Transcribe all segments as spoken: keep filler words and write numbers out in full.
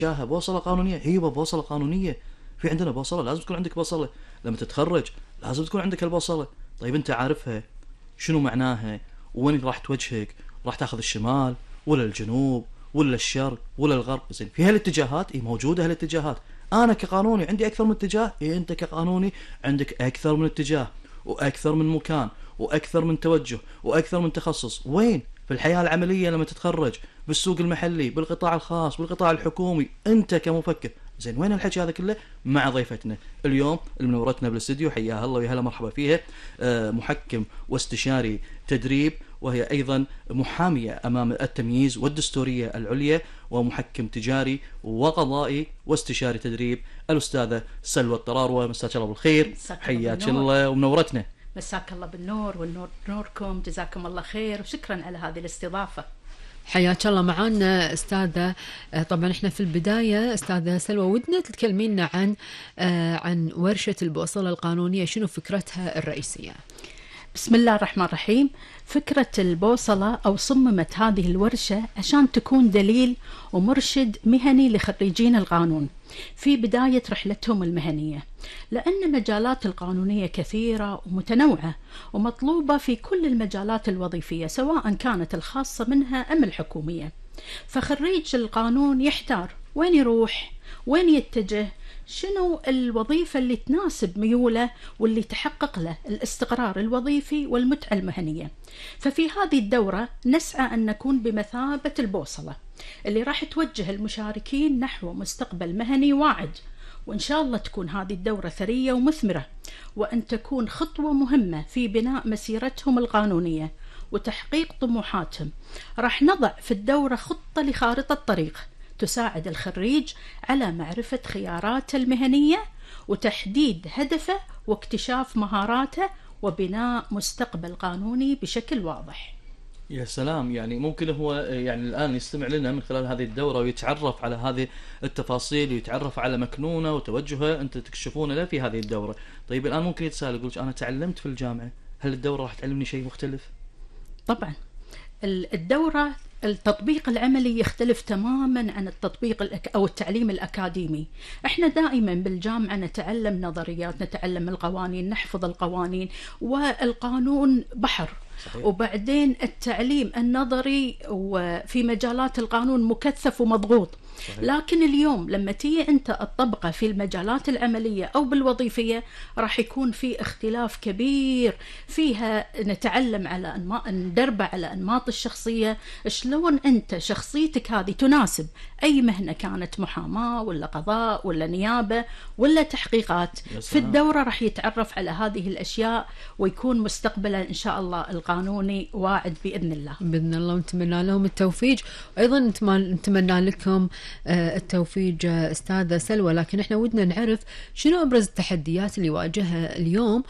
جاهه بوصله قانونيه، هي بوصله قانونيه. في عندنا بوصله، لازم تكون عندك بوصله لما تتخرج، لازم تكون عندك البوصله. طيب انت عارفها شنو معناها، وين راح توجهك؟ راح تاخذ الشمال ولا الجنوب ولا الشرق ولا الغرب؟ زين في هالاتجاهات، اي موجوده هالاتجاهات. انا كقانوني عندي اكثر من اتجاه، إيه انت كقانوني عندك اكثر من اتجاه واكثر من مكان واكثر من توجه واكثر من تخصص. وين في الحياه العمليه لما تتخرج، بالسوق المحلي، بالقطاع الخاص، بالقطاع الحكومي، انت كمفكر. زين وين الحكي هذا كله؟ مع ضيفتنا اليوم اللي منورتنا بالاستديو، حياها الله ويا هلا مرحبا فيها، آه محكم واستشاري تدريب، وهي ايضا محاميه امام التمييز والدستوريه العليا، ومحكم تجاري وقضائي واستشاري تدريب، الاستاذه سلوى الطراروه. مساك الله بالخير، حياك الله ومنورتنا. مساك الله بالنور، والنور نوركم، جزاكم الله خير، وشكرا على هذه الاستضافه. حياك الله معانا استاذه. طبعا احنا في البدايه استاذه سلوى ودنا تتكلمينا عن عن ورشه البوصله القانونيه، شنو فكرتها الرئيسيه؟ بسم الله الرحمن الرحيم. فكرة البوصلة أو صممت هذه الورشة عشان تكون دليل ومرشد مهني لخريجين القانون في بداية رحلتهم المهنية، لأن مجالات القانونية كثيرة ومتنوعة ومطلوبة في كل المجالات الوظيفية، سواء كانت الخاصة منها أم الحكومية. فخريج القانون يحتار وين يروح، وين يتجه، شنو الوظيفة اللي تناسب ميوله واللي تحقق له الاستقرار الوظيفي والمتعة المهنية. ففي هذه الدورة نسعى أن نكون بمثابة البوصلة اللي راح توجه المشاركين نحو مستقبل مهني واعد، وإن شاء الله تكون هذه الدورة ثرية ومثمرة، وأن تكون خطوة مهمة في بناء مسيرتهم القانونية وتحقيق طموحاتهم. راح نضع في الدورة خطة لخارطة طريق تساعد الخريج على معرفة خياراته المهنية وتحديد هدفه واكتشاف مهاراته وبناء مستقبل قانوني بشكل واضح. يا سلام، يعني ممكن هو يعني الآن يستمع لنا من خلال هذه الدورة ويتعرف على هذه التفاصيل ويتعرف على مكنونه وتوجهه أنت تكشفون له في هذه الدورة. طيب الآن ممكن يتساءل يقول أنا تعلمت في الجامعة، هل الدورة راح تعلمني شيء مختلف؟ طبعا الدورة التطبيق العملي يختلف تماما عن التطبيق الأك... أو التعليم الأكاديمي. احنا دائما بالجامعة نتعلم نظريات، نتعلم القوانين، نحفظ القوانين، والقانون بحر. صحيح. وبعدين التعليم النظري وفي مجالات القانون مكثف ومضغوط. صحيح. لكن اليوم لما تيجي أنت تطبقه في المجالات العملية أو بالوظيفية راح يكون في اختلاف كبير فيها. نتعلم على أنماط، ندرب على أنماط الشخصية، شلون أنت شخصيتك هذه تناسب أي مهنة، كانت محاماة ولا قضاء ولا نيابة ولا تحقيقات. في الدورة راح يتعرف على هذه الأشياء ويكون مستقبلا إن شاء الله القانوني واعد بإذن الله. بإذن الله، ونتمنى لهم التوفيق، وأيضا نتمنى لكم التوفيق أستاذة سلوى. لكن احنا ودنا نعرف شنو أبرز التحديات اللي واجهها اليوم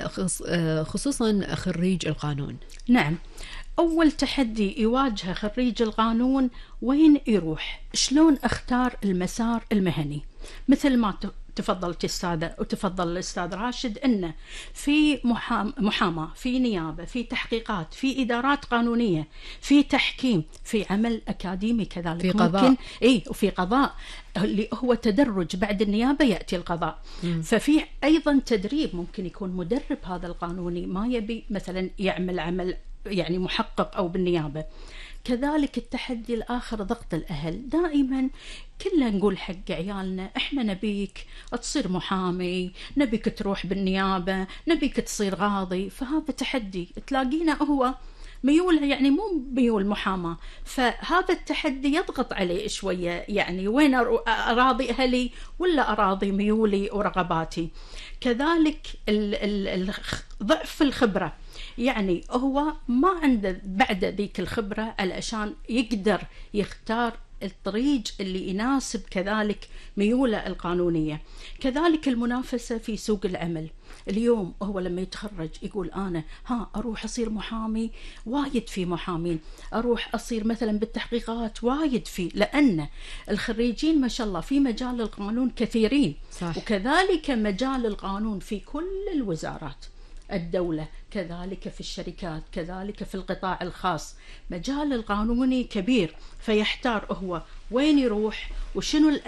خصوصا خريج القانون. نعم، أول تحدي يواجه خريج القانون وين يروح، شلون اختار المسار المهني. مثل ما تفضلت السادة وتفضل الأستاذ راشد أن في محاماة، في نيابة، في تحقيقات، في إدارات قانونية، في تحكيم، في عمل أكاديمي كذلك، في قضاء، إيه وفي قضاء اللي هو تدرج بعد النيابة يأتي القضاء. م. ففي أيضا تدريب، ممكن يكون مدرب هذا القانوني ما يبي مثلا يعمل عمل يعني محقق أو بالنيابة. كذلك التحدي الآخر ضغط الأهل. دائما كلنا نقول حق عيالنا احنا نبيك تصير محامي، نبيك تروح بالنيابة، نبيك تصير قاضي. فهذا تحدي تلاقينا هو ميول يعني مو ميول محاماة، فهذا التحدي يضغط عليه شوية، يعني وين أراضي أهلي ولا أراضي ميولي ورغباتي. كذلك ضعف الخبرة، يعني هو ما عنده بعد ذيك الخبرة علشان يقدر يختار الطريق اللي يناسب كذلك ميوله القانونية. كذلك المنافسة في سوق العمل. اليوم هو لما يتخرج يقول أنا ها أروح أصير محامي، وايد في محامين، أروح أصير مثلا بالتحقيقات، وايد في، لأن الخريجين ما شاء الله في مجال القانون كثيرين. صح. وكذلك مجال القانون في كل الوزارات، الدولة، كذلك في الشركات، كذلك في القطاع الخاص. مجال القانوني كبير، فيحتار هو وين يروح وشنو